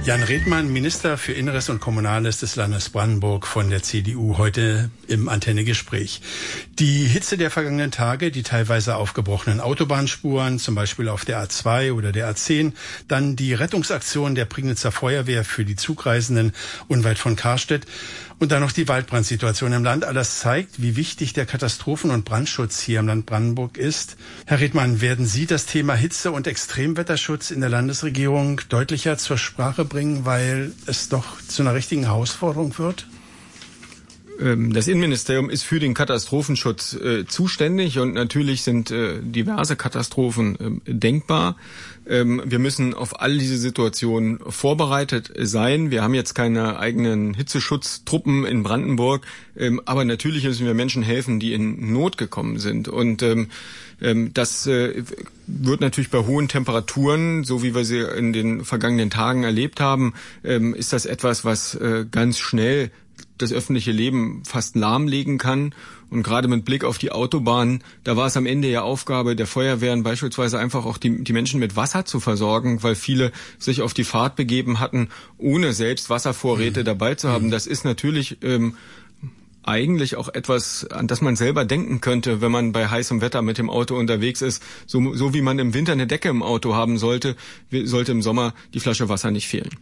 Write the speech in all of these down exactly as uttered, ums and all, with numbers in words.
Jan Redmann, Minister für Inneres und Kommunales des Landes Brandenburg von der C D U, heute im Antenne-Gespräch. Die Hitze der vergangenen Tage, die teilweise aufgebrochenen Autobahnspuren, zum Beispiel auf der A zwei oder der A zehn, dann die Rettungsaktion der Prignitzer Feuerwehr für die Zugreisenden unweit von Karstedt und dann noch die Waldbrandsituation im Land. Alles zeigt, wie wichtig der Katastrophen- und Brandschutz hier im Land Brandenburg ist. Herr Redmann, werden Sie das Thema Hitze- und Extremwetterschutz in der Landesregierung deutlicher zur Sprache bringen, weil es doch zu einer richtigen Herausforderung wird? Das Innenministerium ist für den Katastrophenschutz äh, zuständig und natürlich sind äh, diverse Katastrophen äh, denkbar. Ähm, wir müssen auf all diese Situationen vorbereitet sein. Wir haben jetzt keine eigenen Hitzeschutztruppen in Brandenburg, ähm, aber natürlich müssen wir Menschen helfen, die in Not gekommen sind. Und ähm, ähm, das äh, wird natürlich bei hohen Temperaturen, so wie wir sie in den vergangenen Tagen erlebt haben, ähm, ist das etwas, was äh, ganz schnell das öffentliche Leben fast lahmlegen kann. Und gerade mit Blick auf die Autobahn, da war es am Ende ja Aufgabe der Feuerwehren beispielsweise einfach auch die, die Menschen mit Wasser zu versorgen, weil viele sich auf die Fahrt begeben hatten, ohne selbst Wasservorräte mhm. dabei zu haben. Das ist natürlich ähm, eigentlich auch etwas, an das man selber denken könnte, wenn man bei heißem Wetter mit dem Auto unterwegs ist. So, so wie man im Winter eine Decke im Auto haben sollte, sollte im Sommer die Flasche Wasser nicht fehlen.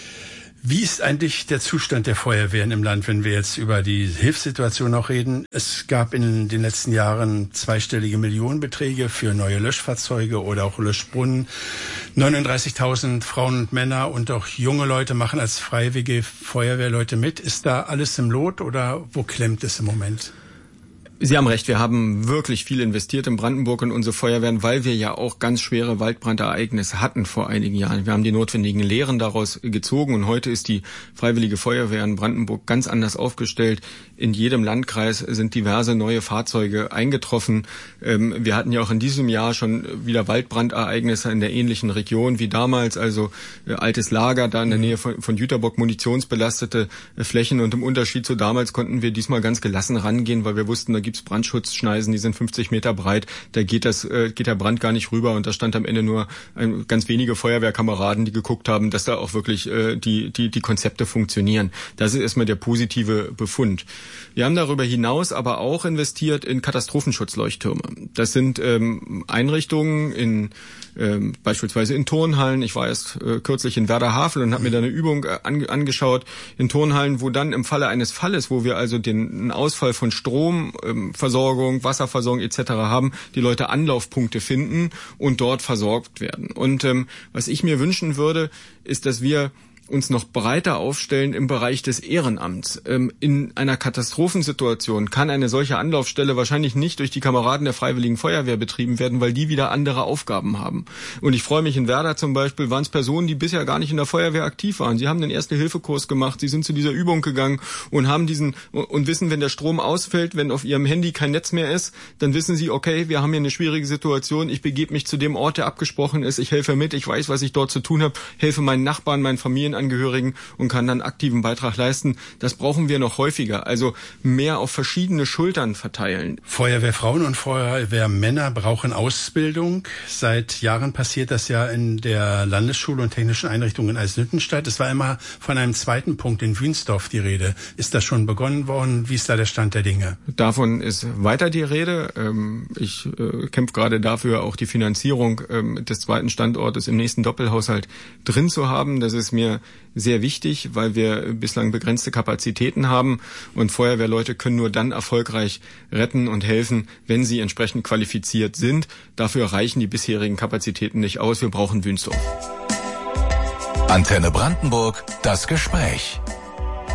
Wie ist eigentlich der Zustand der Feuerwehren im Land, wenn wir jetzt über die Hilfssituation auch reden? Es gab in den letzten Jahren zweistellige Millionenbeträge für neue Löschfahrzeuge oder auch Löschbrunnen. neununddreißigtausend Frauen und Männer und auch junge Leute machen als freiwillige Feuerwehrleute mit. Ist da alles im Lot oder wo klemmt es im Moment? Sie haben recht, wir haben wirklich viel investiert in Brandenburg und unsere Feuerwehren, weil wir ja auch ganz schwere Waldbrandereignisse hatten vor einigen Jahren. Wir haben die notwendigen Lehren daraus gezogen und heute ist die Freiwillige Feuerwehr in Brandenburg ganz anders aufgestellt. In jedem Landkreis sind diverse neue Fahrzeuge eingetroffen. Wir hatten ja auch in diesem Jahr schon wieder Waldbrandereignisse in der ähnlichen Region wie damals, also altes Lager da in der Nähe von, von Jüterbock, munitionsbelastete Flächen, und im Unterschied zu damals konnten wir diesmal ganz gelassen rangehen, weil wir wussten, da gibt's Brandschutzschneisen, die sind fünfzig Meter breit, da geht das äh, geht der Brand gar nicht rüber, und da stand am Ende nur ein, ganz wenige Feuerwehrkameraden, die geguckt haben, dass da auch wirklich äh, die die die Konzepte funktionieren. Das ist erstmal der positive Befund. Wir haben darüber hinaus aber auch investiert in Katastrophenschutzleuchttürme. Das sind ähm, Einrichtungen in ähm, beispielsweise in Turnhallen. Ich war erst äh, kürzlich in Werder-Havel und habe mir da eine Übung äh, ange- angeschaut in Turnhallen, wo dann im Falle eines Falles, wo wir also den einen Ausfall von Strom, ähm, Versorgung, Wasserversorgung et cetera haben, die Leute Anlaufpunkte finden und dort versorgt werden. Und ähm, was ich mir wünschen würde, ist, dass wir uns noch breiter aufstellen im Bereich des Ehrenamts. Ähm, in einer Katastrophensituation kann eine solche Anlaufstelle wahrscheinlich nicht durch die Kameraden der Freiwilligen Feuerwehr betrieben werden, weil die wieder andere Aufgaben haben. Und ich freue mich, in Werder zum Beispiel waren es Personen, die bisher gar nicht in der Feuerwehr aktiv waren. Sie haben den Erste-Hilfe-Kurs gemacht, sie sind zu dieser Übung gegangen und haben diesen und wissen, wenn der Strom ausfällt, wenn auf ihrem Handy kein Netz mehr ist, dann wissen sie, okay, wir haben hier eine schwierige Situation, ich begebe mich zu dem Ort, der abgesprochen ist, ich helfe mit, ich weiß, was ich dort zu tun habe, helfe meinen Nachbarn, meinen Familien Angehörigen und kann dann aktiven Beitrag leisten. Das brauchen wir noch häufiger. Also mehr auf verschiedene Schultern verteilen. Feuerwehrfrauen und Feuerwehrmänner brauchen Ausbildung. Seit Jahren passiert das ja in der Landesschule und technischen Einrichtungen in Eisenhüttenstadt. Es war immer von einem zweiten Punkt in Wünsdorf die Rede. Ist das schon begonnen worden? Wie ist da der Stand der Dinge? Davon ist weiter die Rede. Ich kämpfe gerade dafür, auch die Finanzierung des zweiten Standortes im nächsten Doppelhaushalt drin zu haben. Das ist mir sehr wichtig, weil wir bislang begrenzte Kapazitäten haben, und Feuerwehrleute können nur dann erfolgreich retten und helfen, wenn sie entsprechend qualifiziert sind. Dafür reichen die bisherigen Kapazitäten nicht aus. Wir brauchen Wünsdorf. Antenne Brandenburg, das Gespräch.